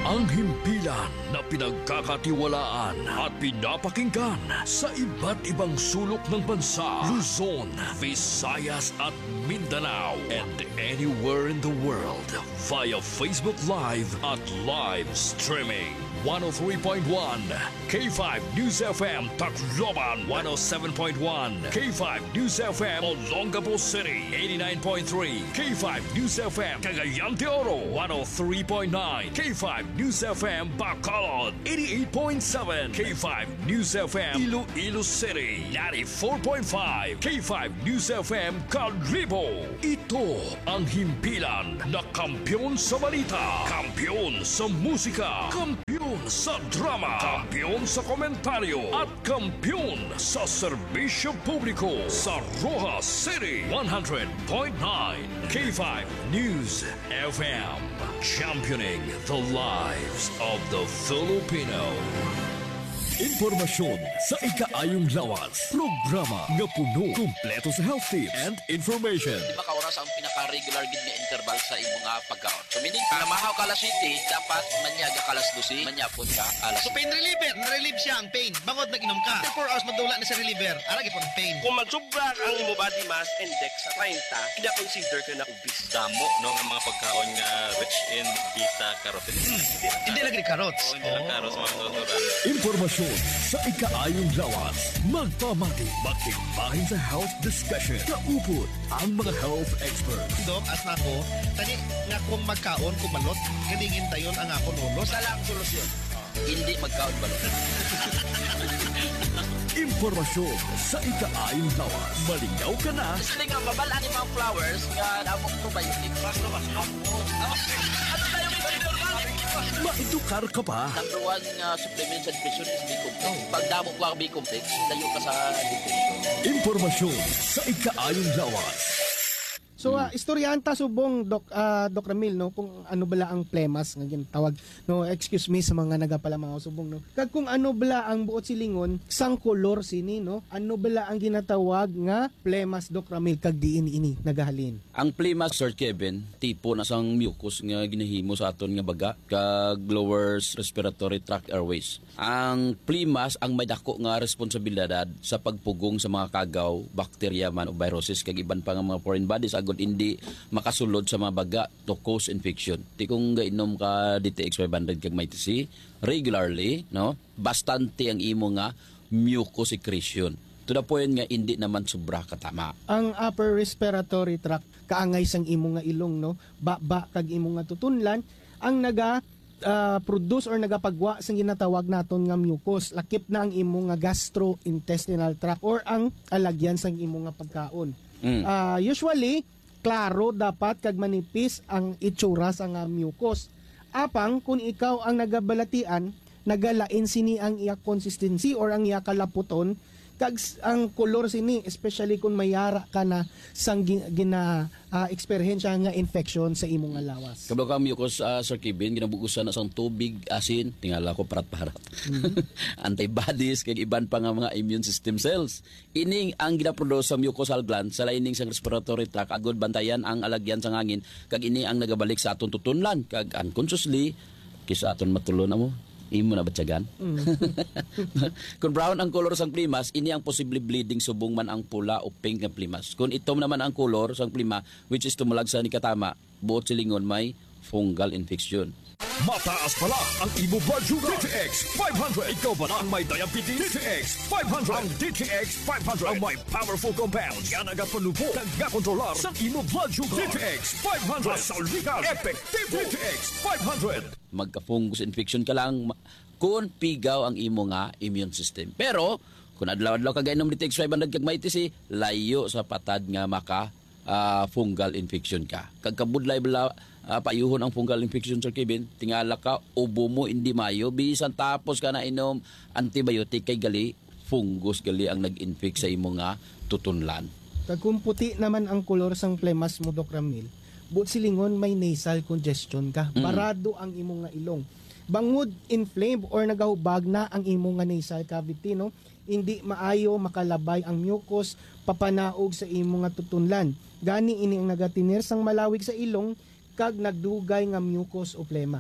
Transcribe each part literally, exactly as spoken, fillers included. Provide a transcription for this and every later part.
Ang himpilan na pinagkakatiwalaan at pinapakinggan sa iba't ibang sulok ng bansa, Luzon, Visayas at Mindanao, and anywhere in the world via Facebook Live at live streaming. one oh three point one K five News F M Tacloban, one oh seven point one K five News F M Olongapo City, eighty-nine point three K five News F M Cagayan de Oro, one oh three point nine K five News F M Bacolod, eighty-eight point seven K five News F M Iloilo City, ninety-four point five K five News F M Calibo. Ito ang himpilan na kampiyon sa balita, kampiyon sa musika, kampiyon sa drama, kampiyon sa komentaryo, at kampiyon sa serbisyo publiko sa Rojas City, one hundred point nine K five News F M, championing the lives of the Filipino. Impormasyon sa ikaayong lawas. Programa nga puno, kumpleto sa health tips and information. Lima ka oras ang pinaka-regular gid nga interval sa imong nga pagkaon. So meaning, namahaw ka alas siyete, dapat manyaga ka alas dose, manyapon ka alas. So pain reliever, na-relieve siya ang pain. Bangod nag-inom ka. After four hours madula na sa reliever, aragi po ang pain. Kung magsubra ang imo body mass index sa thirty, ina-consider ka na obese. Damo, no, ang mga pagkaon nga rich in beta-carotene. Hmm. Hindi lagi carrots. Oo, hindi lang carrots, mga natural. Informasyon sa ikaayong lawas. Magpamati, magtigbahin sa health discussion. Kaupot ang mga health experts. Dok, as na ko, tani nga kung magkaon, kumalot, kaningin tayon ang ako nulos. Sa lang solusyon. Hindi magkaon balot. Impormasyon sa ikaayong lawas. Malinaw ka na. Gusto nga babalaan yung mga flowers nga namong probiotic. Ano tayo may Maedukar ka pa. Number one nga supplement sa nutrition is B-complex. Pag damo ko ang B-complex, layo ka sa nutrition. Impormasyon sa ikaayong lawas. So uh, istoryahan ta subong Doc uh, Doc Ramil no kung ano bala ang plemas nga ginatawag no, excuse me sa mga nagapalamaw subong no, kag kung ano bala ang buot silingon sang kolor sini no, ano bala ang ginatawag nga plemas Doc Ramil kag diin ini nagahalin. Ang plemas, Sir Kevin, tipo na sang mucus nga ginahimo sa aton nga baga kag lower respiratory tract airways. Ang plemas ang may dako nga responsibilidad sa pagpugong sa mga kagaw, bakterya man o viruses kag iban pa nga mga foreign bodies agud hindi makasulod sa mga baga to cause infection. Ti kung gainom ka D T X five hundred kag may T C regularly, no, bastante ang imo nga mucus secretion. To the point nga hindi naman sobra katama. Ang upper respiratory tract kaangay sang imo nga ilong no, ba kag imo nga tutunlan ang naga uh, produce or nagapagwa sang ginatawag naton nga mucus. Lakip na ang imo nga gastrointestinal tract or ang alagyan sang imo nga pagkaon. Mm. Uh, usually klaro dapat kag manipis ang itsura sa nga mucus. Apang kung ikaw ang nagabalatian, nagalain sini ang iya consistency or ang iya kalaputon kag ang kolor sini, especially kung mayara ka na sang gina uh, eksperyensya nga infection sa imong nga lawas. Kablo ka mucus, uh, Sir Kevin, ginabugusan na sang tubig, asin, tingala ko parat-parat. Mm-hmm. Antibodies, kag iban pa nga mga immune system cells. Ining ang ginaproduce sa mucosal gland sa laining sang respiratory tract, agud bantayan ang alagyan sa hangin, kag ini ang nagabalik sa aton tutunlan, kag unconsciously, kisa aton matulon na mo. Imo na batyagan. Mm. Kung brown ang kolor sang plimas, ini ang posible bleeding subong man ang pula o pink nga plimas. Kung itom naman ang kolor sang plima, which is tumulag sa ni katama, buot silingon may fungal infection. Mataas pala ang imo blood sugar. D T X five hundred. Ikaw ba na ang may diabetes? D T X five hundred. Ang D T X five hundred ang may powerful compounds. Yan ang panubo kag gakontrolar sa imo blood sugar. D T X five hundred. Sauligan. Epektibo. D T X five hundred. Magka-fungus infection ka lang kung pigaw ang imo nga immune system. Pero kung adlaw-adlaw ka gainom D T X five hundred kag may T C, layo sa patad nga maka uh, fungal infection ka. Kag kabudlay bala uh, payuhon ang fungal infection, Sir Kevin, tingala ka ubo mo hindi mayo, bisan tapos ka na inom antibiotic kay gali fungus gali ang nag-infect sa imo nga tutunlan. Kag kung puti naman ang kolor sang plemas mo, Doc Ramil, buot silingon may nasal congestion ka. Mm. Barado ang imo nga ilong. Bangod inflamed or nagahubag na ang imo nga nasal cavity, no? Hindi maayo makalabay ang mucus, papanaog sa imo nga tutunlan. Gani ini ang nagatinir sang malawig sa ilong kag nagdugay nga mucus o plema.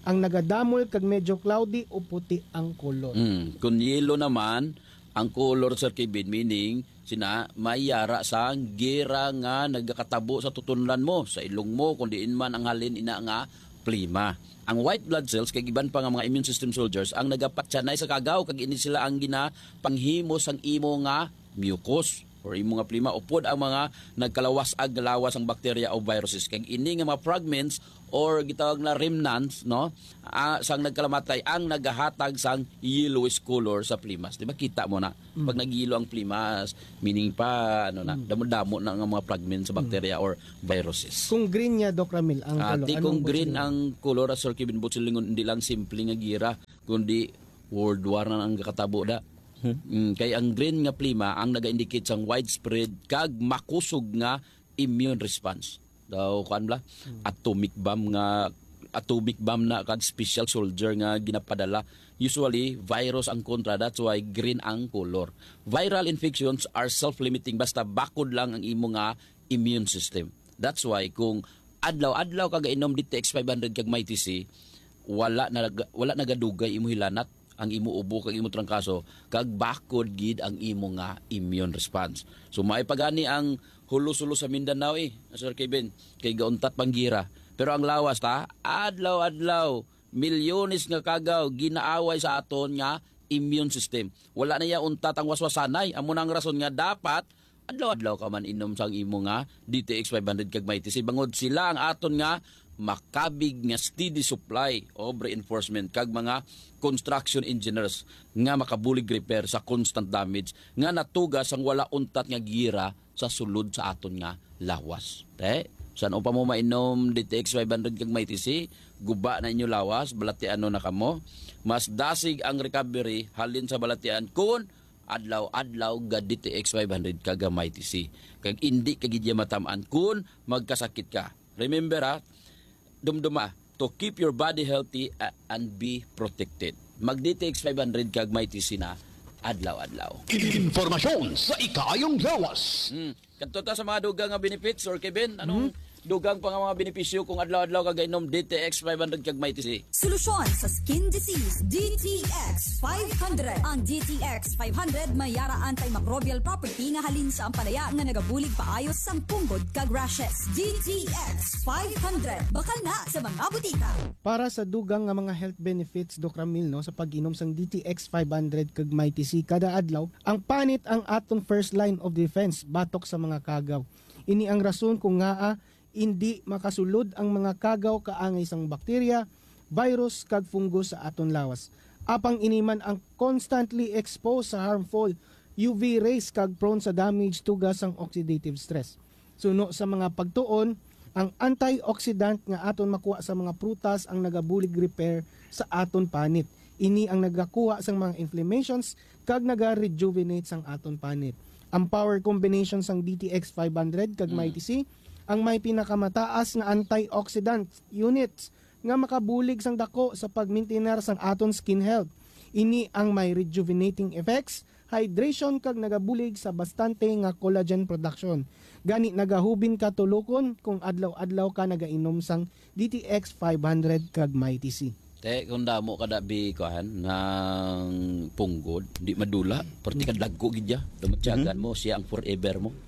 Ang nagadamol kag medyo cloudy o puti ang kolor. Mm. Kung yellow naman, ang color, Sir Kevin, meaning sina mayara sa gira nga nagakatabo sa tutunlan mo, sa ilong mo, kung diin man ang halin ina nga plima. Ang white blood cells, kay iban pa nga mga immune system soldiers, ang nagapatsanay sa kagaw, kag ini sila ang gina panghimos ang imo nga mucus or imo nga plima, upod ang mga nagkalawas ag lawas ang bacteria o viruses. Kag ini nga mga fragments or gitawag na remnants, no, uh, sang nagkalamatay ang nagahatag sang yellowish color sa plimas. Di ba kita mo na pag nagilo ang plimas, meaning pa ano na damo-damo na nga mga fragments sa bacteria or viruses. Kung green niya, Doc Ramil, ang Ah, kolor. di Anong kung butsilinggo? green ang color, Sir Kevin Butchilingon, hindi lang simple nga gira, kundi World War na ang kakatabo da. Mm, kay ang green nga plima ang naga-indicate sang widespread kag makusog nga immune response. Daw kan bla atomic bomb nga atomic bomb na kag special soldier nga ginapadala. Usually virus ang kontra, that's why green ang color. Viral infections are self-limiting basta bakod lang ang imo nga immune system. That's why kung adlaw-adlaw kag inom D T X five hundred kag may T C, wala na wala nagadugay imo hilanat ang imo ubo kag imo trangkaso kag bakod gid ang imo nga immune response. So may pagani ang hulo-sulo sa Mindanao eh, Sir Kevin, kay gauntat panggira. Pero ang lawas ta, adlaw-adlaw, milyones nga kagaw ginaaway sa aton nga immune system. Wala na ya untat ang waswasanay. Amo nang rason nga dapat adlaw-adlaw ka man inom sang imo nga D T X five hundred kag may T C, bangod sila ang aton nga makabig nga steady supply of reinforcement kag mga construction engineers nga makabulig repair sa constant damage nga natugas ang wala untat nga gira sa sulod sa aton nga lawas. Te, saan pa mo mainom D T X five hundred kag may T C, guba na inyo lawas, balatian no na kamo. Mas dasig ang recovery halin sa balatian kun adlaw-adlaw ga D T X five hundred kag may T C. Kag indi kagidya matamaan kun magkasakit ka. Remember ha, dumduma to keep your body healthy uh, and be protected. Mag D T X five hundred kag may T C na adlaw-adlaw. Informasyon sa ikayong lawas. Hmm. Kanto ta sa mga dugang nga benefits or Kevin, anong dugang pa nga mga benepisyo kung adlaw-adlaw kag inom D T X five hundred kag may T C? Solusyon sa skin disease, D T X five hundred. Ang D T X five hundred may yara antimicrobial property nga halin sa ampalaya nga nagabulig paayos sang punggod kag rashes. D T X five hundred. Bakal na sa mga butika. Para sa dugang nga mga health benefits, Doc Ramil, no, sa pag-inom sang D T X five hundred kag may T C kada adlaw, ang panit ang aton first line of defense batok sa mga kagaw. Ini ang rason kung nga hindi makasulod ang mga kagaw kaangay sang bakterya, virus kag fungus sa aton lawas. Apang iniman ang constantly exposed sa harmful U V rays kag prone sa damage tugas ang oxidative stress. Suno sa mga pagtuon, ang antioxidant nga aton makuha sa mga prutas ang nagabulig repair sa aton panit. Ini ang nagakuha sa mga inflammations kag naga-rejuvenate sang aton panit. Ang power combination sang D T X five hundred kag may T C ang may pinakamataas nga antioxidant units nga makabulig sang dako sa pagmaintener sang aton skin health. Ini ang may rejuvenating effects, hydration kag nagabulig sa bastante nga collagen production. Gani nagahubin ka tulokon kung adlaw-adlaw ka nagainom sang D T X five hundred kag may T C. Te, kung damo kada bi kuan ng punggod, di madula, perti ka dagko gidya, dumatyagan mo siya ang forever mo.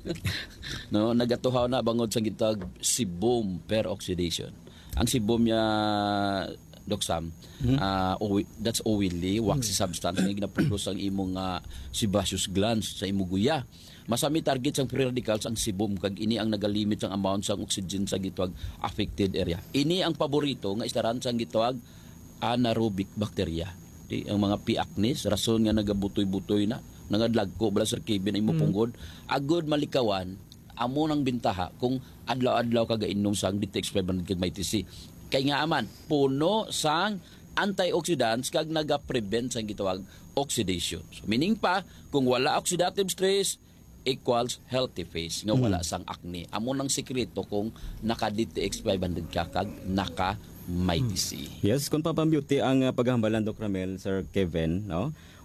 No, nagatuhaw na bangod sa gitag sebum peroxidation. Ang sebum ya Doc Sam, ah, oil- that's oily, waxy substance nga ginaproduce ang imong nga sebaceous glands sa imong guya. Masami target sang free radicals ang sebum kag ini ang nagalimit sang amount sang oxygen sa gitwag affected area. Ini ang paborito nga istaran sang gitwag anaerobic bacteria. Di ang mga P. acnes rason nga nagabutoy-butoy na, nangadlagko bala Sir Kevin imo punggod, agud malikawan amo nang bintaha kung adlaw-adlaw ka gainom sang D T X five hundred kag may T C. Kay nga aman puno sang antioxidants kag naga-prevent sang gitawag oxidation. So meaning pa kung wala oxidative stress equals healthy face nga wala sang acne. Amo nang sekreto kung naka D T X five hundred ka kag naka may T C. Yes, kung papabeauty ang uh, paghambalan Doc Ramel, Sir Kevin, no?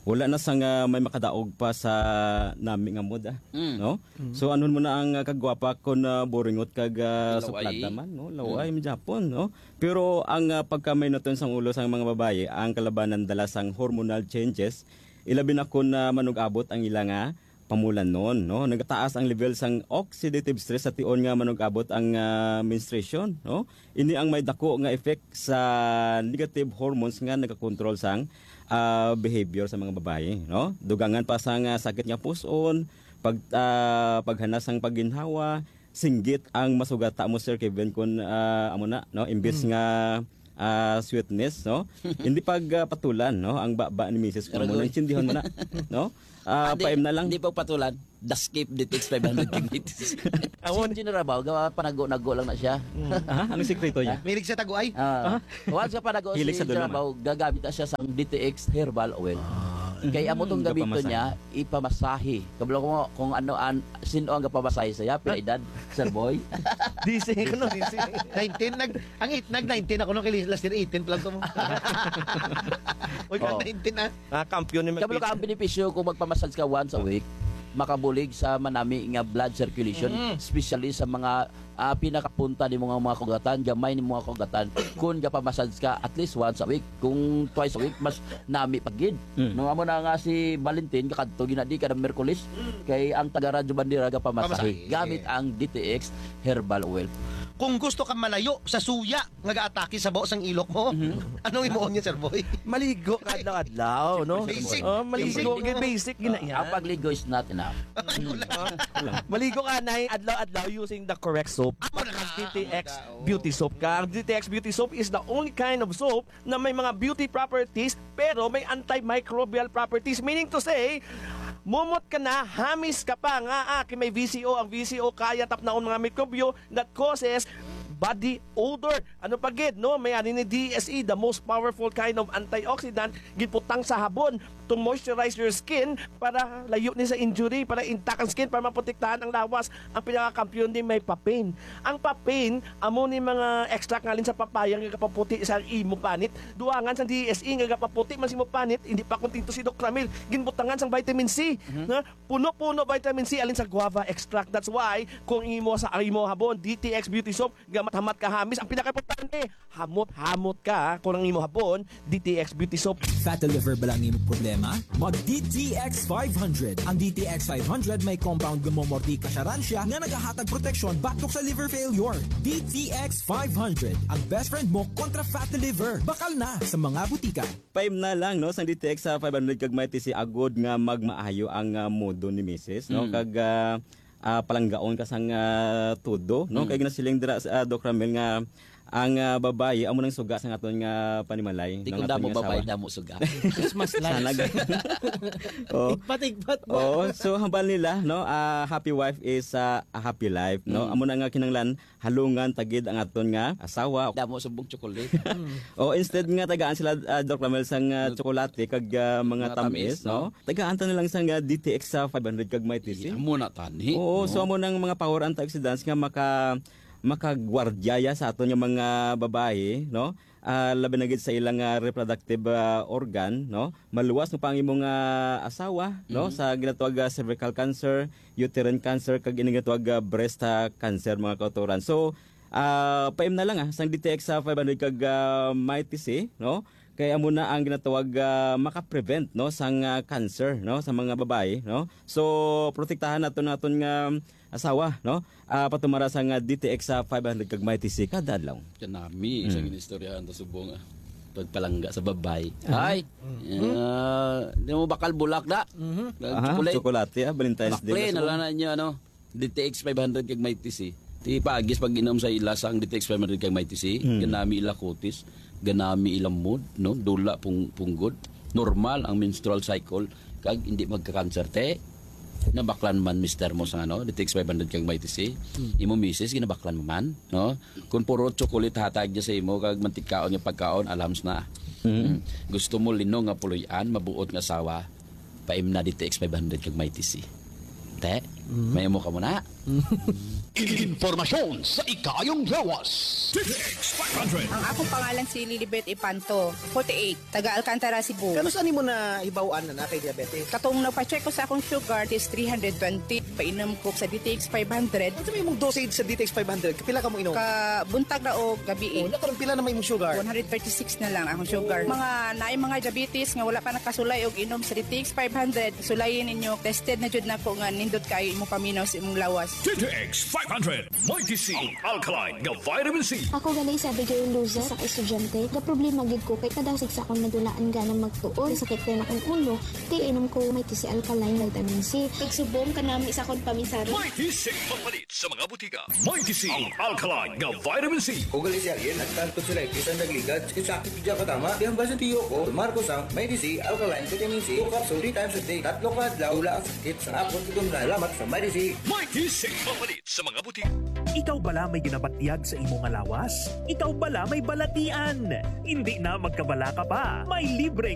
wala na sang uh, may makadaog pa sa nami nga mood ah, Mm. no? So anon mo na ang uh, kagwapa kon uh, boringot kag uh, Laway. suplada man, no? Laway mm. Japon, no? Pero ang uh, pagkamay naton sang ulo sang mga babaye, ang kalabanan dala sang hormonal changes, ilabi na kun uh, manug-abot ang ila nga pamulan noon, no? Nagtaas ang level sang oxidative stress sa tion nga manug-abot ang uh, menstruation, no? Ini ang may dako nga effect sa negative hormones nga nagakontrol sang uh, behavior sa mga babae, no? Dugangan pa sang uh, sakit nga puson, pag uh, paghanas sang pagginhawa, singgit ang masugata mo Sir Kevin kun uh, amo na, no? Imbes nga uh, sweetness, no? Hindi pag uh, patulan, no? Ang baba ni Missus Kumo, naintindihan mo na, no? Uh, paim na lang. Hindi pa patulan. Dascape D T X five hundred gigabytes. Awon ginarabaw, gawa panago-nago lang na siya. Ah, ano sikreto niya? Milig sa taguay. Ah. Once ka panago si Hilig sa dulo, Garabaw, gagamit na siya sa D T X herbal oil. Kaya amo tong gamiton Gapamasahe. niya, ipamasahe. Kabalo ko kung ano an sino ang gapamasahe saya, pila edad, Sir Boy. D C ko no, D C. nineteen nag ang eight nag nineteen ako no kay last year eighteen plan to mo. Oy Oo. ka nineteen ah. Ah, kampiyon ni Kabalo ka ang benepisyo kung magpamassage ka once a week, makabulig sa manami nga blood circulation, especially sa mga uh, pinakapunta ni mga mga kugatan, gamay ni mga kugatan. Kung gapamassage ka at least once a week, kung twice a week, mas nami pagid. Mm. Nung amo na nga si Valentin, kakadto ginadi ka ng Merkulis, kay ang taga-radyo bandira gapamasahe. Pamasahe. Gamit ang D T X herbal oil. Kung gusto ka malayo sa suya nga gaatake sa baos ang ilok mo, anong imuon niya Sir Boy? Maligo ka adlaw-adlaw, no? Basic. Oh, maligo, Basic. basic, basic gina yan. Ang pagligo is not enough. Maligo ka na adlaw-adlaw using the correct soap. Amo na ka. D T X Beauty Soap ka. Ang D T X Beauty Soap is the only kind of soap na may mga beauty properties pero may antimicrobial properties. Meaning to say, mumot ka na, hamis ka pa nga, ah, may V C O. Ang V C O kaya tap na mga mikrobyo that causes body odor. Ano pa gid, no? May ani ni D S E, the most powerful kind of antioxidant, giputang sa habon to moisturize your skin para layo ni sa injury, para intact ang skin, para maprotektahan ang lawas. Ang pinakakampiyon din may papain. Ang papain, amo ni mga extract ngalin sa papaya nga kapaputi sa imo panit. Duangan sa D S E nga kapaputi man si mo panit, hindi pa kontinto si Doc Ramil. Ginbutangan sang vitamin C. Mm-hmm. Na puno-puno vitamin C alin sa guava extract. That's why kung imo sa imo habon, D T X Beauty Soap, gamat-hamat ka hamis. Ang pinaka-importante, hamot-hamot ka kung ang imo habon, D T X Beauty Soap. Fatty liver ba lang imo problema? Mag D T X five hundred. Ang D T X five hundred may compound gumomorti kasyaransya nga nagahatag proteksyon batok sa liver failure. D T X five hundred. Ang best friend mo kontra fatty liver. Bakal na sa mga butika. Paim na lang no sang D T X sa five hundred kag may si agod nga magmaayo ang uh, modo ni Missus no Mm. kag uh, uh, palanggaon ka sang uh, tudo no Mm. kay ginasiling dira sa uh, Doc Ramel nga ang uh, babaye amo nang suga sa aton nga panimalay Di ng ko aton damo nga babae, asawa. damo suga. Christmas Sana lights. oh. Igpat-igpat ba? Oh, so hambal nila no, a happy wife is uh, a happy life no. Mm. Amo na nga kinanglan halungan tagid ang aton nga asawa. Damo subong chocolate. O instead nga tagaan sila uh, Doc Ramel sang uh, tsokolate kag uh, mga Mga tamis tamis, no. Tagaan ta na lang sang uh, D T X sa five hundred kag may tisi. Amo na tani. Oo, so amo nang mga power antioxidants nga maka makagwardyaya sa aton nga mga babae no. Uh, labi na gid sa ilang uh, reproductive uh, organ no, maluwas no pang imong uh, asawa no Mm-hmm. sa ginatawag uh, cervical cancer, uterine cancer kag ginatawag uh, breast uh, cancer mga kautoran. So uh, paim na lang ah sang D T X sa five hundred kag uh, mighty C no, kaya amo na ang ginatawag uh, maka-prevent no sang uh, cancer no sa mga babae no. So protektahan naton naton nga asawa no, uh, patumara sang uh, D T X sa five hundred kag mighty C kada adlaw. Kanami isang Mm. ginistoryahan ta subong ah. Pagpalangga sa babay. Ay. Uh, di mo bakal bulak da. Mhm. Aha, tsokolate ah, Valentine's Day. Bakle na lang niyo ano. D T X five hundred kag may T C. Ti pagis pag inom sa ila sang D T X five hundred kag may T C, Mm. ganami ila kutis, ganami ila mood, no? Dula pung punggod. Normal ang menstrual cycle kag hindi magka-cancer te. Nabaklan man mister mo sa ano, D T X five hundred kag may T C. Imo misis ginabaklan mo man, no? Kung puro chocolate hatag niya sa imo kag mantikaon nga pagkaon alams na. Mm. Gusto mo lino nga puloy-an, mabuot nga sawa, paim na D T X five hundred kag may T C. Te, May mo ka muna. Informasyon sa ikayong lawas. D T X five hundred. Ang akong pangalan si Lilibet Ipanto, forty-eight, taga Alcantara, Cebu. Kano saan mo na ibawaan na na kay diabetes? Katong nagpa-check ko sa akong sugar is three hundred twenty. Painom ko sa D T X five hundred. Ano sabi mong dosage sa D T X five hundred? Kapila ka mo inom? Ka buntag na o gabi. Oh, nakaroon pila na may mong sugar? one thirty-six na lang akong sugar. Mga naay mga diabetes nga wala pa nakasulay og inom sa D T X five hundred, sulayin ninyo. Tested na jud nako nga nindot kay imong paminaw sa imong lawas. D T X five hundred. Mighty C. Alkaline nga vitamin C. Ako ganay sa Abigail Luza sa estudyante. Ga problema gid ko kay kadasig sa akong nadulaan ganang magtuon. Sakit ko na akong ulo. Di inom ko Mighty C Alkaline vitamin C. Pagsubong ka nami sa akong pamisaro. Mighty C. Papalit sa mga butika. Mighty C. Alkaline nga vitamin C. Ugali siya yan at tanto sila ikisan nagligad. Sakit bigyan ka tama. Di ang basa tiyo ko. Marcos ang Mighty C Alkaline vitamin C. Two capsule three times a day. Tatlo ka adlaw. Wala ang sakit sa akong tutong nalamat sa Mighty C. Mighty C. Papalit sa mga butika. Ikaw bala may ginabatyag sa imong alawas? Ikaw bala may balatian? Hindi na magkabala ka pa. May libre